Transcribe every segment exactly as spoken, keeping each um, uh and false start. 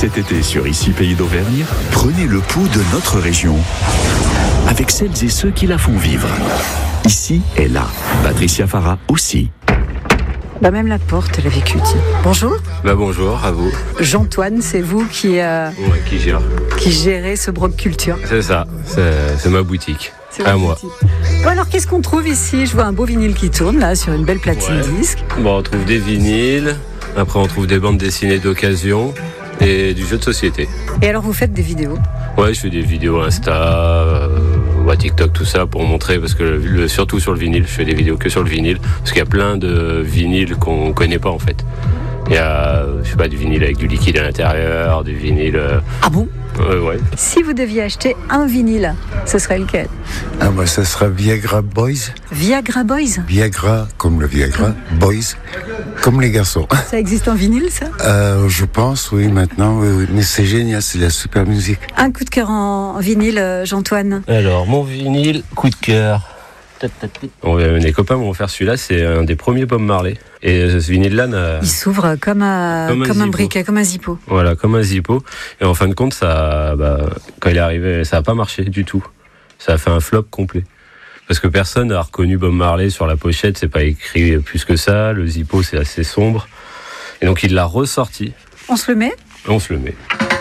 Cet été sur Ici Pays d'Auvergne, prenez le pouls de notre région avec celles et ceux qui la font vivre. Ici et là, Patricia Farah aussi. Bah même la porte, elle a vécu. Bonjour. Bah bonjour à vous. Jean-Toine, c'est vous qui, euh, ouais, qui gère. qui gérez ce Broc Culture. C'est ça, c'est, c'est ma boutique. C'est à moi. Bon alors qu'est-ce qu'on trouve ici? Je vois un beau vinyle qui tourne là sur une belle platine ouais. disque. Bon, on trouve des vinyles, après on trouve des bandes dessinées d'occasion et du jeu de société. Et alors vous faites des vidéos? Ouais, je fais des vidéos Insta, euh, ouais, TikTok, tout ça pour montrer, parce que le, surtout sur le vinyle, je fais des vidéos que sur le vinyle, parce qu'il y a plein de vinyles qu'on connaît pas en fait. Il y a, je sais pas, du vinyle avec du liquide à l'intérieur, du vinyle... Euh... Ah bon? euh, Ouais. Si vous deviez acheter un vinyle, ce serait lequel? Ah bah ça sera Viagra Boys. Viagra Boys? Viagra comme le Viagra, Boys comme les garçons. Ça existe en vinyle, ça? euh, Je pense, oui, maintenant, oui, oui. Mais c'est génial, c'est de la super musique. Un coup de cœur en vinyle, Jean-Toine? Alors, mon vinyle, coup de cœur. On, les copains m'ont offert celui-là, c'est un des premiers Bob Marley. Et ce vinyle-là, n'a... il s'ouvre comme, à, comme, un, comme un briquet, comme un zippo. Voilà, comme un zippo. Et en fin de compte, ça, bah, quand il est arrivé, ça n'a pas marché du tout. Ça a fait un flop complet. Parce que personne n'a reconnu Bob Marley sur la pochette, c'est pas écrit plus que ça. Le zippo, c'est assez sombre. Et donc, il l'a ressorti. On se le met? On se le met.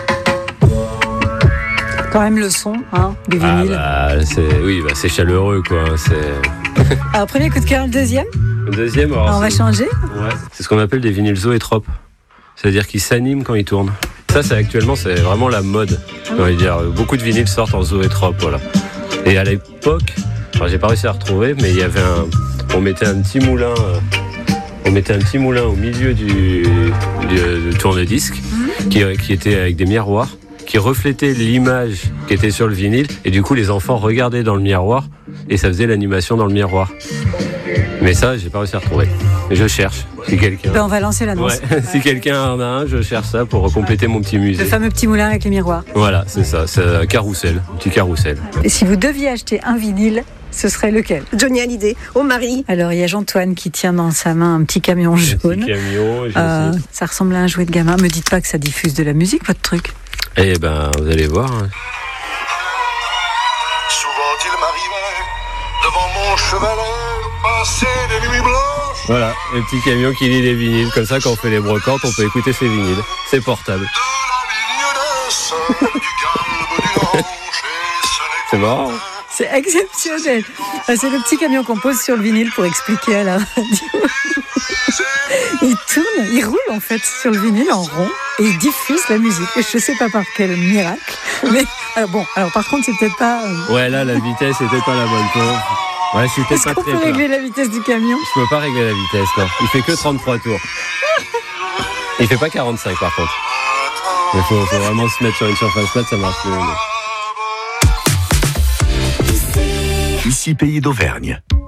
Quand même le son, hein, du vinyle. Ah bah, c'est, oui, bah, c'est chaleureux, quoi. C'est... Alors, premier coup de cœur, le deuxième? Le deuxième, alors, alors on va changer. Ouais. C'est ce qu'on appelle des vinyles zoétropes. C'est-à-dire qu'ils s'animent quand ils tournent. Ça, c'est actuellement, c'est vraiment la mode. On va dire, beaucoup de vinyles sortent en zoétrope, voilà. Et à l'époque, alors, j'ai pas réussi à retrouver, mais il y avait un, on mettait un petit moulin, euh, on mettait un petit moulin au milieu du, du, du tourne-disque, mmh. qui, qui était avec des miroirs, qui reflétait l'image qui était sur le vinyle, et du coup les enfants regardaient dans le miroir et ça faisait l'animation dans le miroir. Mais ça, j'ai pas réussi à retrouver. Je cherche. Si quelqu'un... Ben on va lancer l'annonce. Ouais. Ouais. Si quelqu'un en a un, je cherche ça pour compléter mon petit musée. Le fameux petit moulin avec les miroirs. Voilà, c'est ça. C'est un carrousel, un petit carrousel. Et si vous deviez acheter un vinyle, ce serait lequel? Johnny Hallyday, au mari. Alors il y a Jean-Toine qui tient dans sa main un petit camion jaune. Un petit camion. Euh, ça ressemble à un jouet de gamin. Me dites pas que ça diffuse de la musique, votre truc. Eh ben, vous allez voir. Hein. Souvent il m'arrivait devant mon chevalet passer des nuits blanches. Voilà, le petit camion qui lit les vinyles. Comme ça, quand on fait les brocantes, on peut écouter ces vinyles. C'est portable. C'est marrant. C'est exceptionnel. C'est le petit camion qu'on pose sur le vinyle pour expliquer à la radio. Il tourne, il roule en fait sur le vinyle en rond et il diffuse la musique. Je sais pas par quel miracle, mais alors bon. Alors par contre, c'est peut-être pas. Euh... Ouais, là la vitesse c'est peut-être pas la bonne. Quoi. Ouais, je suis peut-être Est-ce pas qu'on très peut peur. régler la vitesse du camion? Je peux pas régler la vitesse, non. Il fait que trente-trois tours. Il fait pas quarante-cinq par contre. Il faut, faut vraiment se mettre sur une surface plate, ça marche mieux. Ici Pays d'Auvergne.